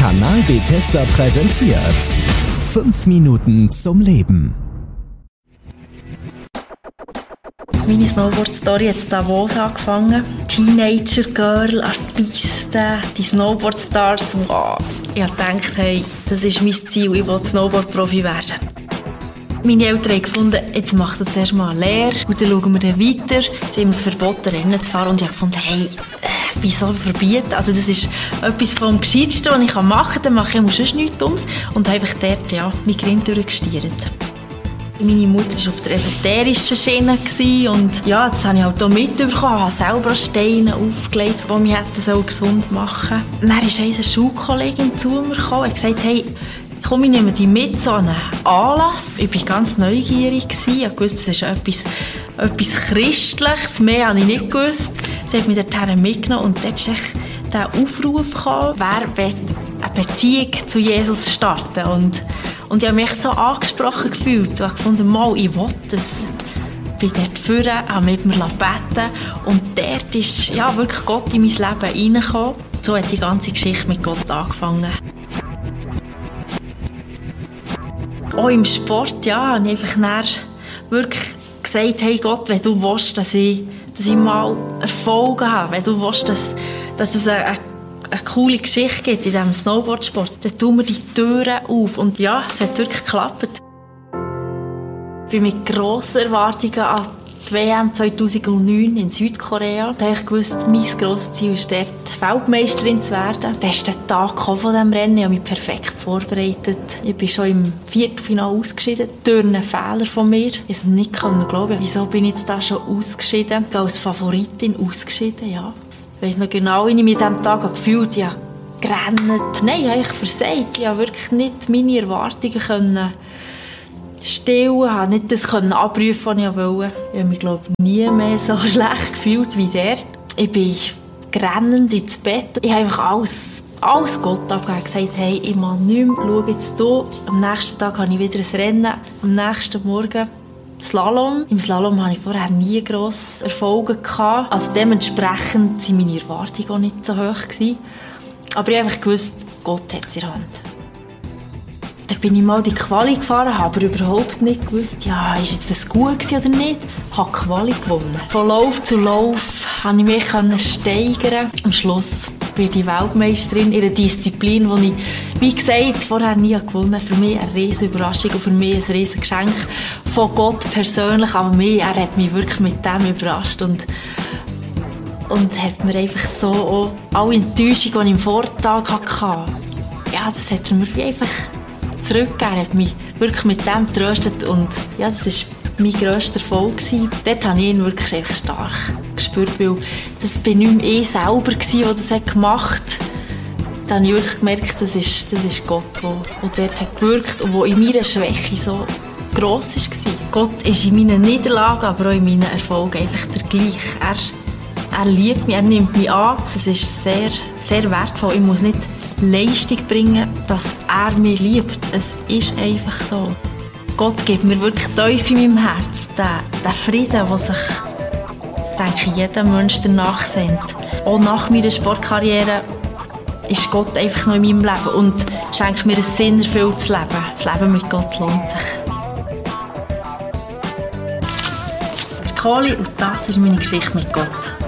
Kanal Bethesda präsentiert 5 Minuten zum Leben. Meine Snowboard-Story hat in Davos angefangen. Teenager-Girl, Artisten, die Snowboard-Stars. Wow. Ich habe gedacht, hey, das ist mein Ziel, ich will Snowboard-Profi werden. Meine Eltern haben gefunden, jetzt macht das zuerst mal eine Lehre und dann schauen wir dann weiter. Sie haben mir verboten, Rennen zu fahren und ich habe gefunden, hey, wieso verbieten? Also das ist etwas vom Gescheitsten, was ich machen kann. Dann mache ich sonst nichts Dummes und habe einfach dort, ja, mein Grind durchgestiert. Meine Mutter war auf der esoterischen Schiene und ja, das habe ich halt auch mitbekommen. Ich habe selber Steine aufgelegt, die mich gesund machen sollten. Dann ist eine Schulkollegin zu mir gekommen und gesagt, hey, komm, ich nehme dich mit zu einem Anlass. Ich war ganz neugierig. Ich wusste, das ist etwas Christliches. Mehr habe ich nicht gewusst. Sie hat mich dorthin mitgenommen und dort kam der Aufruf gekommen, wer will eine Beziehung zu Jesus starten. Und ich habe mich so angesprochen gefühlt und habe gefunden, mal, ich will das. Ich bin dort vorne, habe mit mir beten und dort ist ja, wirklich Gott in mein Leben reingekommen. So hat die ganze Geschichte mit Gott angefangen. Auch im Sport, ja, habe ich einfach wirklich gesagt, hey Gott, wenn du willst, dass ich mal Erfolg habe, wenn du willst, dass es eine coole Geschichte gibt in diesem Snowboardsport, dann tun wir die Türen auf. Und ja, es hat wirklich geklappt. Ich bin mit grossen Erwartungen an die WM 2009 in Südkorea. Da habe ich gewusst, mein grosses Ziel ist dort, Weltmeisterin zu werden. Der ist der Tag von diesem Rennen. Ich habe mich perfekt vorbereitet. Ich bin schon im Viertelfinale ausgeschieden, durch einen Fehler von mir. Ich konnte es nicht glauben. Wieso bin ich jetzt da schon ausgeschieden? Ich bin als Favoritin ausgeschieden, ja. Ich weiss noch genau, wie ich mich an diesem Tag gefühlt habe. Ich habe gerannt. Nein, ich habe versagt. Ich konnte wirklich nicht meine Erwartungen stillen, ich konnte nicht das abrufen, was ich wollte. Ich habe mich, glaube ich, nie mehr so schlecht gefühlt wie dort. Ich bin rennend ins Bett. Ich habe einfach alles Gott abgegeben. Ich habe gesagt, hey, ich mache nichts mehr. Schau jetzt hier. Am nächsten Tag habe ich wieder ein Rennen. Am nächsten Morgen Slalom. Im Slalom hatte ich vorher nie grosse Erfolge gehabt. Also dementsprechend waren meine Erwartungen auch nicht so hoch gewesen. Aber ich habe einfach gewusst, Gott hat es in der Hand. Dann bin ich mal die Quali gefahren, habe aber überhaupt nicht gewusst, ja, ist jetzt das gut gewesen oder nicht. Ich habe die Quali gewonnen. Von Lauf zu Lauf konnte ich mich steigern. Am Schluss bin ich Weltmeisterin in einer Disziplin, die ich, wie gesagt, vorher nie gewonnen habe. Für mich eine riesige Überraschung und für mich ein riesiges Geschenk von Gott persönlich. Aber er hat mich wirklich mit dem überrascht und hat mir einfach so auch alle Enttäuschungen, die ich am Vortag hatte, ja, das hat er mir wie einfach zurückgegeben. Er hat mich wirklich mit dem getröstet und ja, das war mein grösster Erfolg gewesen. Dort habe ich ihn wirklich einfach stark gespürt, weil das war nicht mehr ich selber, der das gemacht hat. Da habe ich wirklich gemerkt, das ist Gott, der dort hat gewirkt und der in meiner Schwäche so gross war. Gott ist in meinen Niederlagen, aber auch in meinen Erfolgen einfach der gleiche. Er liebt mich, er nimmt mich an. Das ist sehr, sehr wertvoll. Ich muss nicht Leistung bringen, dass er mich liebt. Es ist einfach so. Gott gibt mir wirklich tief in meinem Herz den Frieden, den sich, denke ich, jeder Mensch danach sehnt. Auch nach meiner Sportkarriere ist Gott einfach noch in meinem Leben und schenkt mir ein sinnerfülltes Leben. Das Leben mit Gott lohnt sich. Ich bin Kohli und das ist meine Geschichte mit Gott.